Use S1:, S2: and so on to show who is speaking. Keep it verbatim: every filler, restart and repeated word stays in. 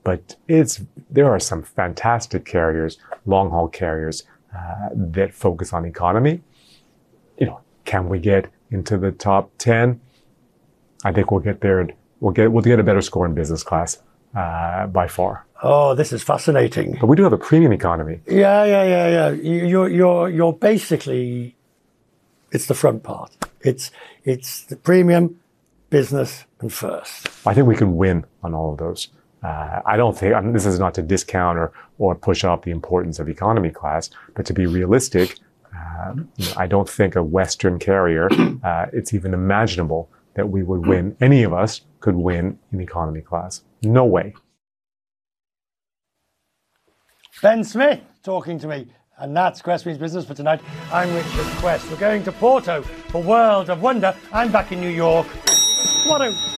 S1: but it's there are some fantastic carriers, long-haul carriers, uh, that focus on economy. You know, can we get into the top ten? I think we'll get there. We'll get we'll get a better score in business class uh, by far.
S2: Oh, this is fascinating.
S1: But we do have a premium economy.
S2: Yeah, yeah, yeah, yeah. You're you're you're basically, it's the front part. It's it's the premium, business, and first.
S1: I think we can win on all of those. Uh, I don't think, I mean, this is not to discount or, or push off the importance of economy class, but to be realistic, uh, you know, I don't think a Western carrier, uh, it's even imaginable that we would win, any of us could win in economy class. No way.
S2: Ben Smith talking to me. And that's Quest Means Business for tonight. I'm Richard Quest. We're going to Porto for World of Wonder. I'm back in New York. What a